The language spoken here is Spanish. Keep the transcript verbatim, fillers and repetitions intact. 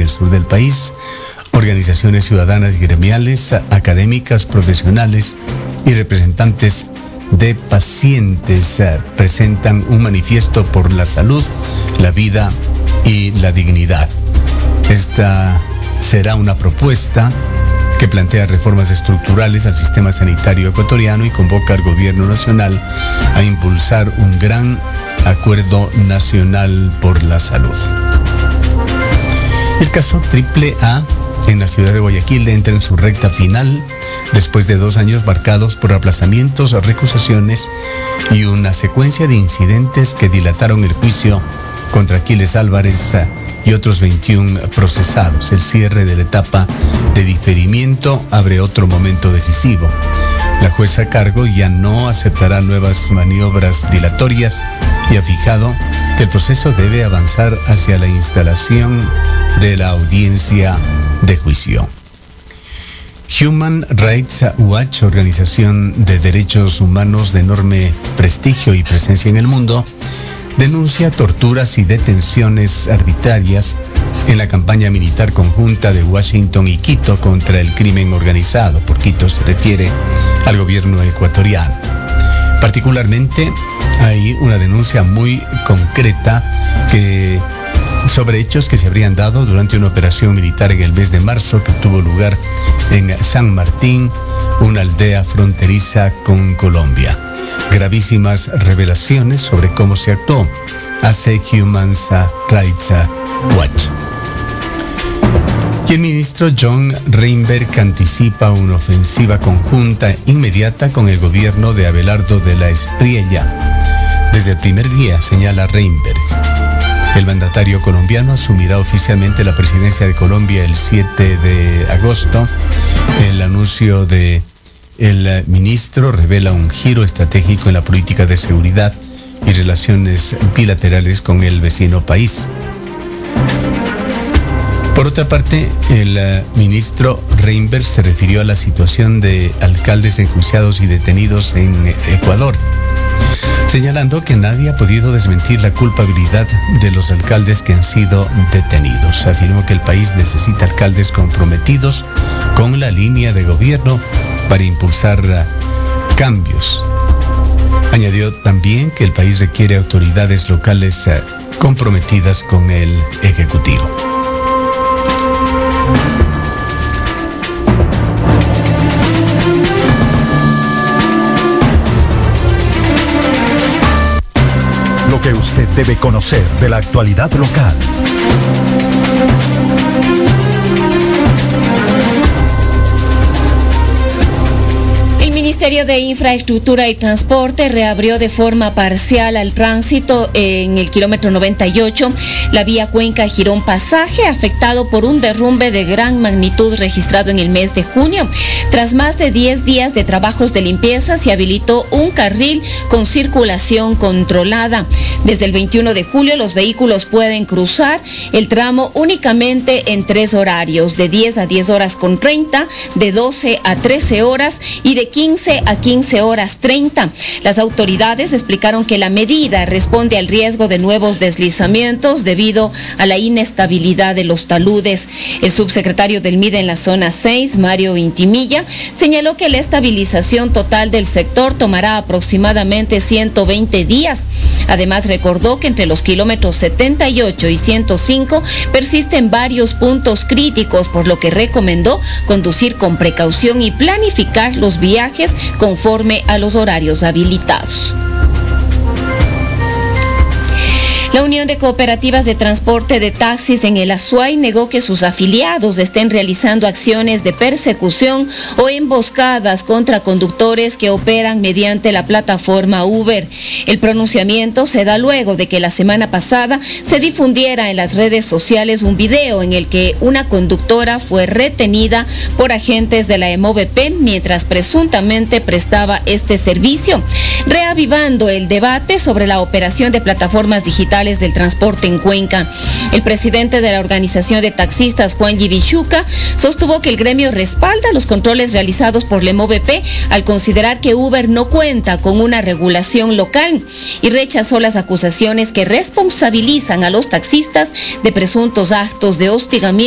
el sur del país. Organizaciones ciudadanas y gremiales, académicas, profesionales y representantes de pacientes eh, presentan un manifiesto por la salud, la vida y la dignidad. Esta será una propuesta que plantea reformas estructurales al sistema sanitario ecuatoriano y convoca al gobierno nacional a impulsar un gran acuerdo nacional por la salud. El caso Triple A en la ciudad de Guayaquil entra en su recta final después de dos años marcados por aplazamientos, recusaciones y una secuencia de incidentes que dilataron el juicio contra Aquiles Álvarez y otros veintiún procesados. El cierre de la etapa de diferimiento abre otro momento decisivo. La jueza a cargo ya no aceptará nuevas maniobras dilatorias y ha fijado que el proceso debe avanzar hacia la instalación de la audiencia de juicio. Human Rights Watch, organización de derechos humanos de enorme prestigio y presencia en el mundo, denuncia torturas y detenciones arbitrarias en la campaña militar conjunta de Washington y Quito contra el crimen organizado. Por Quito se refiere al gobierno ecuatoriano. Particularmente hay una denuncia muy concreta que sobre hechos que se habrían dado durante una operación militar en el mes de marzo que tuvo lugar en San Martín, una aldea fronteriza con Colombia. Gravísimas revelaciones sobre cómo se actuó, hace Human Rights Watch. Y el ministro John Reinberg anticipa una ofensiva conjunta inmediata con el gobierno de Abelardo de la Espriella. Desde el primer día, señala Reinberg, el mandatario colombiano asumirá oficialmente la presidencia de Colombia el siete de agosto. El anuncio de el ministro revela un giro estratégico en la política de seguridad y relaciones bilaterales con el vecino país. Por otra parte, el ministro Reinberg se refirió a la situación de alcaldes enjuiciados y detenidos en Ecuador, señalando que nadie ha podido desmentir la culpabilidad de los alcaldes que han sido detenidos. Afirmó que el país necesita alcaldes comprometidos con la línea de gobierno para impulsar cambios. Añadió también que el país requiere autoridades locales comprometidas con el Ejecutivo. Lo que usted debe conocer de la actualidad local. El Ministerio de Infraestructura y Transporte reabrió de forma parcial al tránsito en el kilómetro noventa y ocho, la vía Cuenca-Girón Pasaje, afectado por un derrumbe de gran magnitud registrado en el mes de junio. Tras más de diez días de trabajos de limpieza, se habilitó un carril con circulación controlada. Desde el veintiuno de julio, los vehículos pueden cruzar el tramo únicamente en tres horarios, de diez a diez horas con treinta, de doce a trece horas y de quince a quince horas treinta. Las autoridades explicaron que la medida responde al riesgo de nuevos deslizamientos debido a la inestabilidad de los taludes. El subsecretario del M I D en la zona seis, Mario Intimilla, señaló que la estabilización total del sector tomará aproximadamente ciento veinte días. Además, recordó que entre los kilómetros setenta y ocho y ciento cinco persisten varios puntos críticos, por lo que recomendó conducir con precaución y planificar los viajes conforme a los horarios habilitados. La Unión de Cooperativas de Transporte de Taxis en el Azuay negó que sus afiliados estén realizando acciones de persecución o emboscadas contra conductores que operan mediante la plataforma Uber. El pronunciamiento se da luego de que la semana pasada se difundiera en las redes sociales un video en el que una conductora fue retenida por agentes de la EMOVEP mientras presuntamente prestaba este servicio, reavivando el debate sobre la operación de plataformas digitales del transporte en Cuenca. El presidente de la organización de taxistas, Juan Yibichuca, sostuvo que el gremio respalda los controles realizados por la EMOVEP al considerar que Uber no cuenta con una regulación local y rechazó las acusaciones que responsabilizan a los taxistas de presuntos actos de hostigamiento